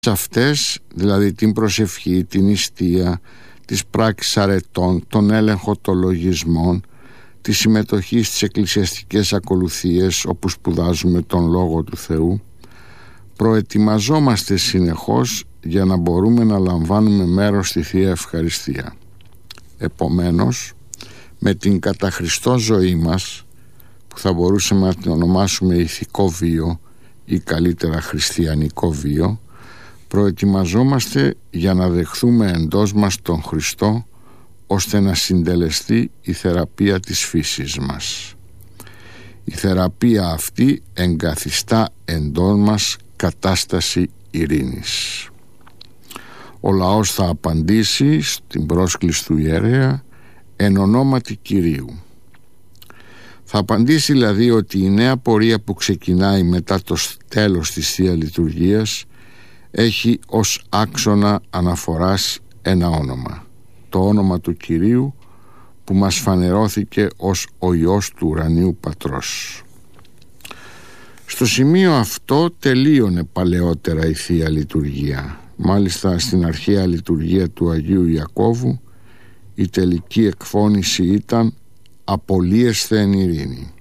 αυτές, δηλαδή την προσευχή, την νηστεία, τις πράξεις αρετών, τον έλεγχο των λογισμών, τη συμμετοχή στις εκκλησιαστικές ακολουθίες όπου σπουδάζουμε τον Λόγο του Θεού, προετοιμαζόμαστε συνεχώς για να μπορούμε να λαμβάνουμε μέρος στη Θεία Ευχαριστία. Επομένως, με την κατά Χριστό ζωή μας, που θα μπορούσαμε να την ονομάσουμε ηθικό βίο ή καλύτερα χριστιανικό βίο, προετοιμαζόμαστε για να δεχθούμε εντός μας τον Χριστό, ώστε να συντελεστεί η θεραπεία της φύσης μας. Η θεραπεία αυτή εγκαθιστά εντός μας κατάσταση ειρήνης. Ο λαός θα απαντήσει στην πρόσκληση του ιερέα εν ονόματι Κυρίου. Θα απαντήσει δηλαδή ότι η νέα πορεία που ξεκινάει μετά το τέλος της Θεία Λειτουργίας έχει ως άξονα αναφοράς ένα όνομα, το όνομα του Κυρίου που μας φανερώθηκε ως ο Υιός του Ουρανίου Πατρός. Στο σημείο αυτό τελείωνε παλαιότερα η Θεία Λειτουργία. Μάλιστα στην αρχαία λειτουργία του Αγίου Ιακώβου η τελική εκφώνηση ήταν «Απολύεσθε εν ειρήνη».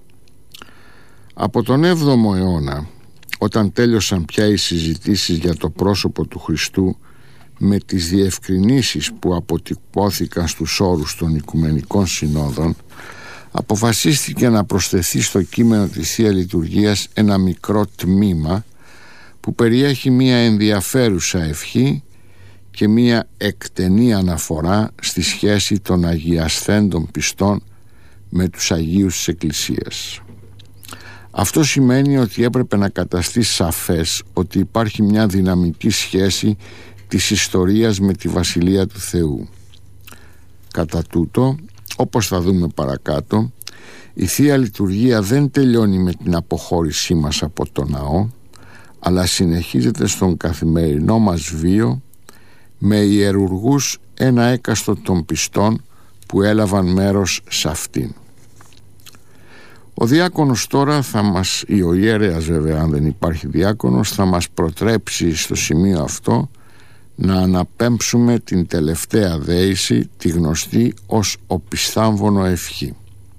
Από τον 7ο αιώνα, όταν τέλειωσαν πια οι συζητήσεις για το πρόσωπο του Χριστού με τις διευκρινήσεις που αποτυπώθηκαν στους όρους των Οικουμενικών Συνόδων, αποφασίστηκε να προσθεθεί στο κείμενο της Θεία Λειτουργίας ένα μικρό τμήμα που περιέχει μία ενδιαφέρουσα ευχή και μία εκτενή αναφορά στη σχέση των αγιασθέντων πιστών με τους Αγίους της Εκκλησίας. Αυτό σημαίνει ότι έπρεπε να καταστεί σαφές ότι υπάρχει μια δυναμική σχέση της ιστορίας με τη Βασιλεία του Θεού. Κατά τούτο, όπως θα δούμε παρακάτω, η Θεία Λειτουργία δεν τελειώνει με την αποχώρησή μας από το ναό, αλλά συνεχίζεται στον καθημερινό μας βίο με ιερουργούς ένα έκαστο των πιστών που έλαβαν μέρος σε αυτήν. Ο διάκονος τώρα θα μας, ή ο ιερέας βέβαια αν δεν υπάρχει διάκονος, θα μας προτρέψει στο σημείο αυτό να αναπέμψουμε την τελευταία δέηση, τη γνωστή ως οπισθάμβωνο ευχή.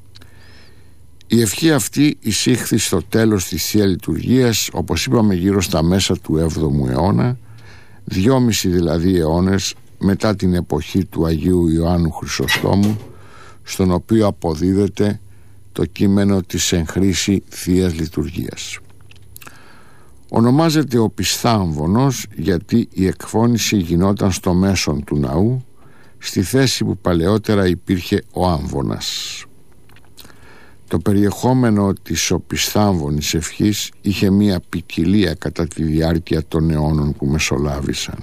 Η ευχή αυτή εισήχθη στο τέλος της Θεία Λειτουργίας, όπως είπαμε γύρω στα μέσα του 7ου αιώνα, 2,5 δηλαδή αιώνες μετά την εποχή του Αγίου Ιωάννου Χρυσοστόμου, στον οποίο αποδίδεται το κείμενο της εν χρήση Θείας Λειτουργίας. Ονομάζεται οπισθάμβωνος γιατί η εκφώνηση γινόταν στο μέσον του ναού, στη θέση που παλαιότερα υπήρχε ο άμβονας. Το περιεχόμενο της οπισθάμβωνης ευχής είχε μία ποικιλία κατά τη διάρκεια των αιώνων που μεσολάβησαν.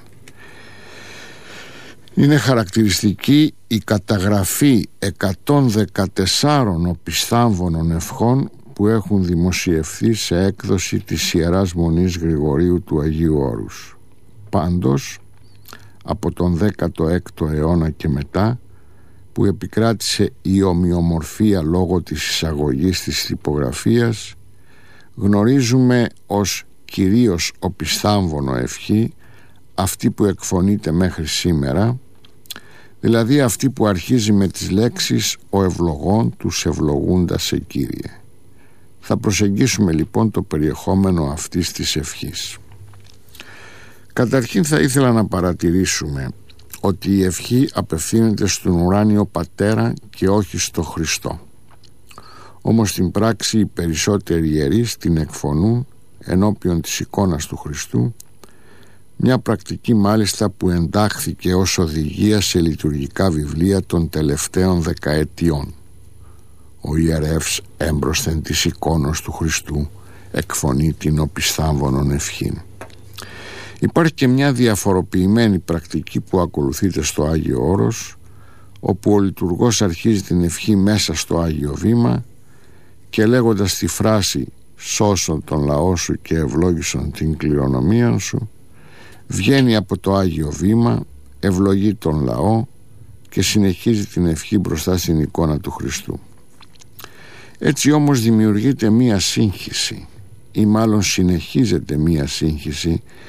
Είναι χαρακτηριστική η καταγραφή 114 οπισθάμβωνων ευχών που έχουν δημοσιευθεί σε έκδοση της Ιεράς Μονής Γρηγορίου του Αγίου Όρους. Πάντως, από τον 16ο αιώνα και μετά, που επικράτησε η ομοιομορφία λόγω της εισαγωγής της τυπογραφίας, γνωρίζουμε ως κυρίως οπισθάμβωνο ευχή αυτή που εκφωνείται μέχρι σήμερα, δηλαδή αυτή που αρχίζει με τις λέξεις «Ο ευλογών τους ευλογούντας σε Κύριε». Θα προσεγγίσουμε λοιπόν το περιεχόμενο αυτής της ευχής. Καταρχήν θα ήθελα να παρατηρήσουμε ότι η ευχή απευθύνεται στον ουράνιο Πατέρα και όχι στο Χριστό. Όμως στην πράξη οι περισσότεροι ιερείς την εκφωνούν ενώπιον της εικόνας του Χριστού, μια πρακτική μάλιστα που εντάχθηκε ως οδηγία σε λειτουργικά βιβλία των τελευταίων δεκαετιών. Ο ιερεύς έμπροσθεν της εικόνος του Χριστού εκφωνεί την οπισθάμβωνον ευχήν. Υπάρχει και μια διαφοροποιημένη πρακτική που ακολουθείται στο Άγιο Όρος, όπου ο λειτουργός αρχίζει την ευχή μέσα στο Άγιο Βήμα και λέγοντας τη φράση «Σώσον τον λαό σου και ευλόγησον την κληρονομία σου», βγαίνει από το Άγιο Βήμα, ευλογεί τον λαό και συνεχίζει την ευχή μπροστά στην εικόνα του Χριστού. Έτσι όμως δημιουργείται μία σύγχυση, ή μάλλον συνεχίζεται μία σύγχυση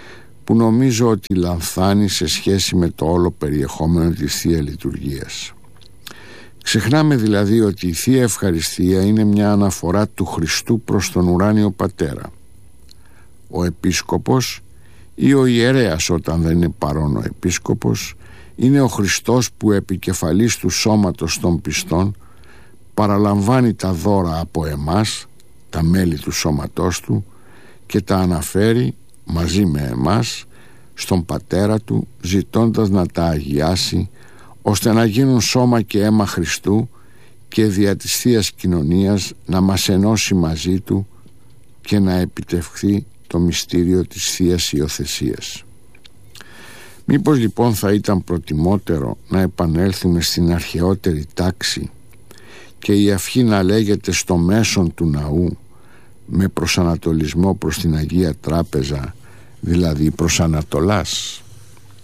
που νομίζω ότι λανθάνει σε σχέση με το όλο περιεχόμενο της Θεία Λειτουργίας. Ξεχνάμε δηλαδή ότι η Θεία Ευχαριστία είναι μια αναφορά του Χριστού προς τον ουράνιο Πατέρα. Ο Επίσκοπος ή ο ιερέας, όταν δεν είναι παρόν ο Επίσκοπος, είναι ο Χριστός που επικεφαλής του σώματος των πιστών παραλαμβάνει τα δώρα από εμάς, τα μέλη του σώματός του, και τα αναφέρει μαζί με εμάς στον Πατέρα του, ζητώντας να τα αγιάσει ώστε να γίνουν σώμα και αίμα Χριστού και δια της Θείας Κοινωνίας να μας ενώσει μαζί του και να επιτευχθεί το μυστήριο της Θείας Υιοθεσίας. Μήπως λοιπόν θα ήταν προτιμότερο να επανέλθουμε στην αρχαιότερη τάξη και η αυχή να λέγεται στο μέσον του ναού με προσανατολισμό προς την Αγία Τράπεζα, δηλαδή προς Ανατολάς?